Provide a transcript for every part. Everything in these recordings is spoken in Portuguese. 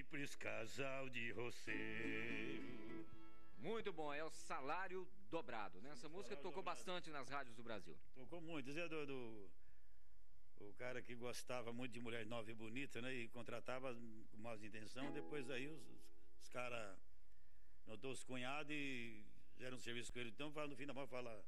simples casal de roceiro. Muito bom, é o Salário Dobrado, né? Essa música tocou bastante nas rádios do Brasil. Tocou muito, Zé o cara que gostava muito de mulher nova e bonita, né? E contratava com más intenção. Depois aí os caras notou os cunhados e fizeram um serviço com ele. Então no fim da mão fala: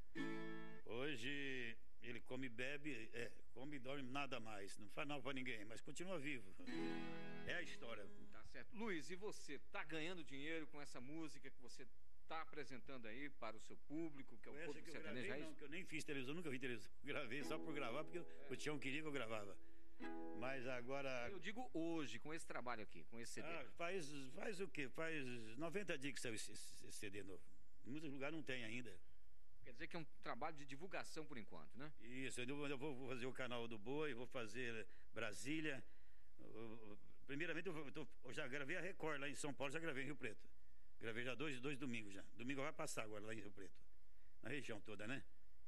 hoje ele come e bebe, come e dorme, nada mais. Não faz nada pra ninguém, mas continua vivo. É a história. Tá certo. Luiz, e você tá ganhando dinheiro com essa música que você tá apresentando aí para o seu público, que é o público que eu sertanejo? gravei, não, que eu nem fiz televisão, nunca vi televisão. Gravei só por gravar, porque o Tião queria que eu gravava. Mas agora... Eu digo hoje, com esse trabalho aqui, com esse CD. Faz o quê? Faz 90 dias que saiu esse CD novo. Em muitos lugares não tem ainda. Quer dizer que é um trabalho de divulgação por enquanto, né? Isso, eu vou fazer o canal do Boi, vou fazer Brasília. Primeiramente, eu já gravei a Record lá em São Paulo, já gravei em Rio Preto. Gravei já dois domingos já. Domingo vai passar agora lá em Rio Preto. Na região toda, né?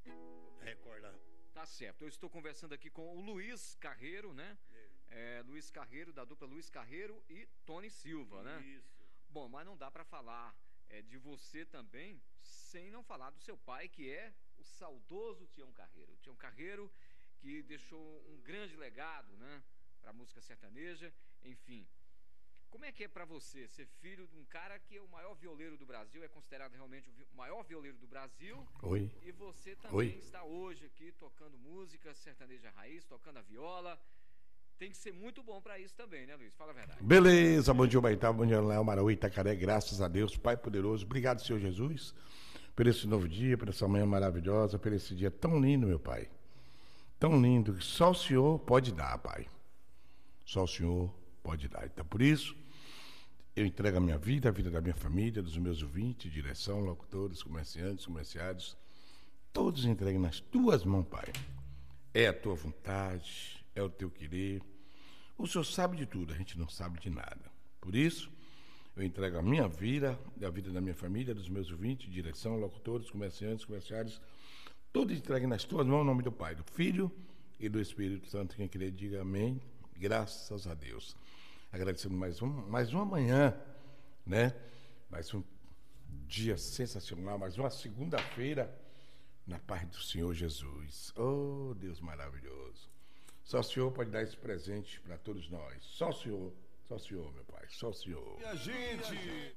A Record lá. Tá certo. Eu estou conversando aqui com o Luiz Carreiro, né? Luiz Carreiro, da dupla Luiz Carreiro e Tony Silva, né? Isso. Bom, mas não dá para falar de você também sem não falar do seu pai, que é o saudoso Tião Carreiro. Tião Carreiro, que deixou um grande legado, né? Para a música sertaneja, enfim. Como é que é para você ser filho de um cara que é o maior violeiro do Brasil, é considerado realmente o maior violeiro do Brasil? Oi. E você também está hoje aqui tocando música sertaneja raiz, tocando a viola. Tem que ser muito bom para isso também, né, Luiz? Fala a verdade. Beleza, bom dia, Baitá, bom dia, Léo, Marauí, Itacaré, graças a Deus, Pai poderoso. Obrigado, Senhor Jesus, por esse novo dia, por essa manhã maravilhosa, por esse dia tão lindo, meu Pai. Tão lindo que só o Senhor pode dar, Pai. Só o Senhor pode dar. Então, por isso, eu entrego a minha vida, a vida da minha família, dos meus ouvintes, direção, locutores, comerciantes, comerciários, todos entreguem nas tuas mãos, Pai. É a tua vontade, é o teu querer. O Senhor sabe de tudo, a gente não sabe de nada. Por isso, eu entrego a minha vida, a vida da minha família, dos meus ouvintes, direção, locutores, comerciantes, comerciários, todos entreguem nas tuas mãos, em nome do Pai, do Filho e do Espírito Santo. Quem querer, diga amém. Graças a Deus. Agradecendo mais uma manhã, né? Mais um dia sensacional, mais uma segunda-feira na paz do Senhor Jesus. Oh, Deus maravilhoso. Só o Senhor pode dar esse presente para todos nós. Só o Senhor, meu Pai. Só o Senhor. E a gente...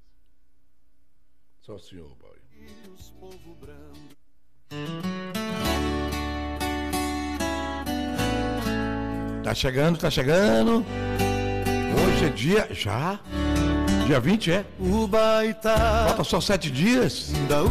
Só o Senhor, Pai. E os povo brando. Tá chegando. Hoje é dia 20, é? O Baitá. Falta só 7 dias.